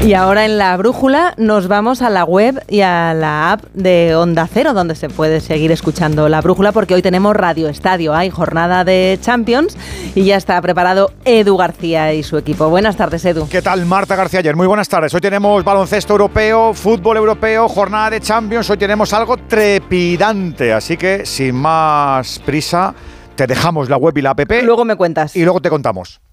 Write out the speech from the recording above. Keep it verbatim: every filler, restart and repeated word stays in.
Y ahora en La Brújula nos vamos a la web y a la app de Onda Cero, donde se puede seguir escuchando La Brújula, porque hoy tenemos Radio Estadio, hay jornada de Champions y ya está preparado Edu García y su equipo. Buenas tardes, Edu. ¿Qué tal, Marta García ayer? Muy buenas tardes. Hoy tenemos baloncesto europeo, fútbol europeo, jornada de Champions. Hoy tenemos algo trepidante, así que sin más prisa te dejamos la web y la app. Luego me cuentas. Y luego te contamos.